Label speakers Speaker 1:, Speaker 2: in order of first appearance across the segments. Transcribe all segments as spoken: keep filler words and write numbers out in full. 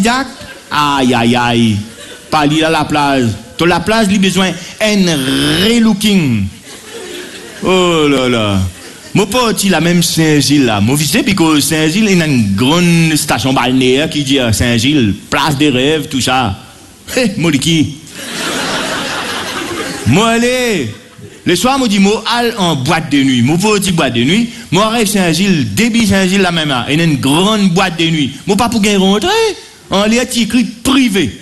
Speaker 1: cardiaque. Aïe, aïe, aïe. Pas li à la plage. Dans la plage, il a besoin d'un relooking. Oh là là. Moi, pas la même Saint-Gilles là. Moi, visité, parce que Saint-Gilles, il y a une grande station balnéaire qui dit Saint-Gilles, place des rêves, tout ça. Hé, moi, qui? Moi, allez. Le soir, moi, dis, moi, allez en boîte de nuit. Moi, pas une boîte de nuit. Moi, arrive Saint-Gilles, débit Saint-Gilles la même là. Il y a une grande boîte de nuit. Moi, pas pour gagner rentrer. En lieu écrit privé.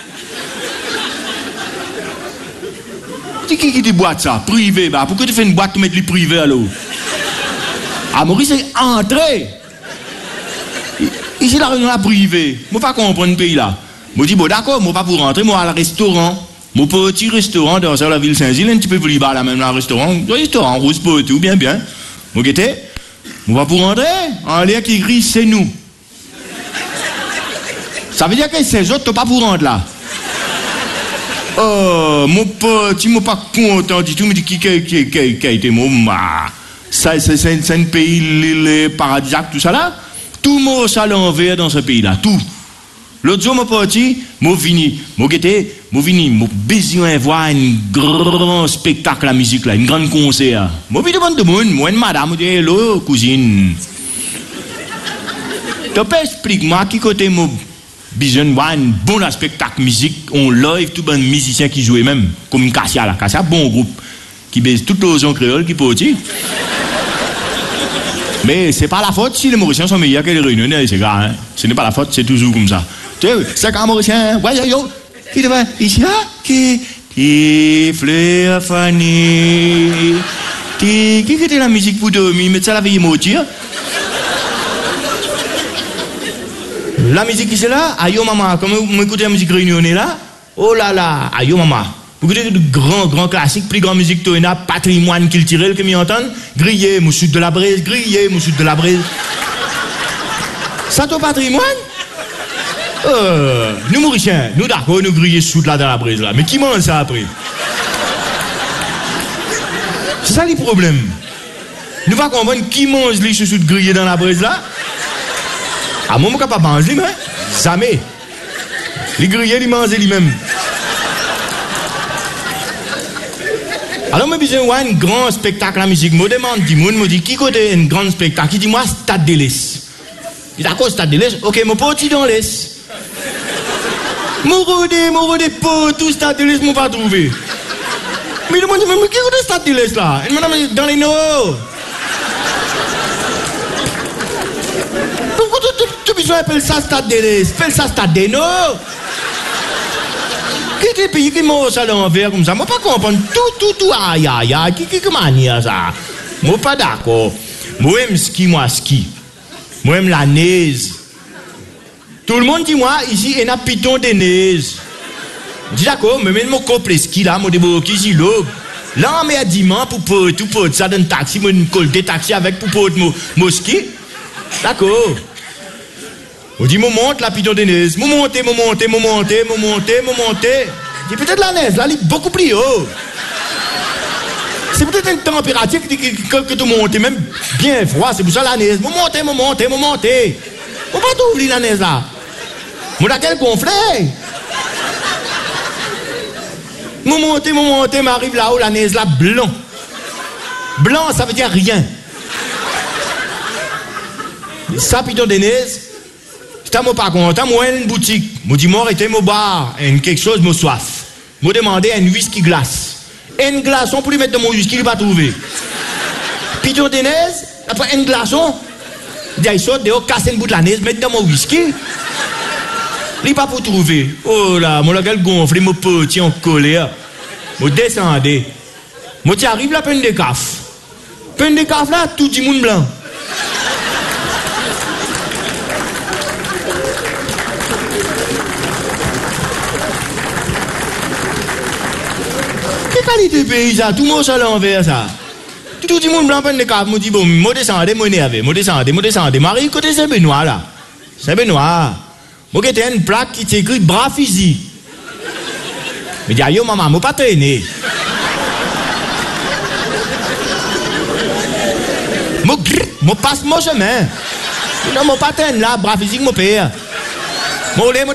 Speaker 1: Qui qui dit boîte ça? Privé, bah. Pourquoi tu fais une boîte pour mettre le privé alors? Ah, Maurice, c'est entré. Ici, la réunion est privée. Moi, pas comprendre le pays là. Moi, dis, bon, d'accord, moi, pas pour rentrer, moi, à le restaurant. Mon petit restaurant dans la ville Saint-Gilles, un petit peu plus bas là, même, le restaurant. Le restaurant, rouge pour tout, bien, bien. Moi, guettez, moi, pas pour rentrer. En l'air qui écrit, c'est nous. Ça veut dire que ces autres, t'as pas pour rentrer là. Oh, mon petit, moi, pas content du tout, mais dis, qui, qui, qui, qui, qui a été mon ma. Ça, c'est, c'est, c'est un pays, les paradisiaques, tout ça là. Tout le monde ça l'envers dans ce pays-là, tout. L'autre jour, mon petit, moi vini, moi guetté, moi vini, moi besoin de voir un grand spectacle à musique là, un grand concert. Moi vini devant tout le monde, moi une madame, moi dis hello cousine. Tu peux expliquer-moi qui côté moi besoin de voir un bon spectacle musique, on live tout bon musicien qui joue même, comme Cassia là, Cassia bon groupe qui baise toute l'océan créole qui petit. Mais c'est pas la faute si les Mauriciens sont meilleurs que les Réunionnais, c'est gars, hein. Ce n'est pas la faute, c'est toujours comme ça. Tu sais, c'est qu'un Mauricien, ouais, yo, yo, qui te va ici là, qui, qui, fleur fanée, qui, qui était la musique pour dormir, mais ça la veille moitié. La musique qui c'est là, aïe, maman, comme vous écoutez la musique réunionnais là, oh là là, aïe, maman. Vous écoutez de grands, grands classiques, plus grande musique que a patrimoine qu'il tire, que m'y entendent, griller, mon sud de la braise, griller, mon sud de la braise. Ça ton patrimoine? Euh, nous Mauriciens, nous d'accord, nous griller sous là dans la braise là, mais qui mange ça après? C'est ça le problème. Nous va comprendre qui mange les sous de griller dans la braise là? Ah, moi, je ne suis pas capable de manger, mais jamais. Les grillés, ils mangent lui-même. Alors, moi, j'ai un grand spectacle à musique. Je me demande, je me dis, qui côté un grand spectacle? Qui dit, moi, Stade de l'Est. Je dis, d'accord, Stade de l'Est. Ok, mon petit dans l'Est. Mon rodé, mon rodé, pas tout Stade de l'Est, je ne pas trouvé. Mais je me dis, mais qui côté Stade de l'Est là? Il me dit, dans les Nord. Pourquoi tu as besoin d'appeler ça Stade de l'Est? Appelle ça Stade des Nord. Qui est le pays qui mange à l'envers comme ça? Moi, pas comprendre tout, tout, tout, aïe, aïe, aïe, qui, qui, comment dire ça? Moi, pas d'accord. Moi, j'aime ski, moi, ski. Moi, j'aime la neige. Tout le monde dit, moi, ici, il y a un piton de neige. Je dis, d'accord, mais même mon couple ski, là, moi, je dis, qui l'aube. Là, on met à dimanche pour pour tout, pour ça, dans un taxi, moi, je colle des taxis avec pour pour mon ski. D'accord. On dit, mon monte la piton de neige. Mon monte, mon monte, mon monte, mon monte, mon monte. Je dis, peut-être la neige, là, elle est beaucoup plus haut. C'est peut-être une température que, que, que, que tu montes, même bien froid. C'est pour ça la neige. Mon monte, mon monte, mon monte. On va t'ouvrir la neige, là. Mon a quel conflit? Mon monte, mon monte, m'arrive là-haut, la neige, là, blanc. Blanc, ça veut dire rien. Ça, piton de neige. Je ne suis pas content, moi, une boutique. Je dis, moi, arrêtez mon bar, quelque chose, moi, soif. Je demandé un whisky glace. Un glaçon pour lui mettre dans mon whisky, il va trouver. Piton de neige, après un glaçon, il saute dehors, casse une bout de la neige, mettre dans mon whisky. Il va pas trouver. Oh là, mon gueule gonflé, mon petit en colère. Je descendais. Moi, tu arrives là, peine de caf. Peine de caf là, tout le monde blanc. Qualité de pays, ça, tout le monde à l'envers, ça. Tout le monde blanc, peine de cave, me dit, bon, moi descendais, moi énervé, moi descendais, moi descendais. Marie, côté Saint-Benoît, là. Saint-Benoît. Moi, qui une plaque qui t'écrit bras physique. Mais dis, yo, maman, moi pas traîner. Moi, moi passe mon chemin. Non, moi pas traîner là, bras physique, mon père. Moi,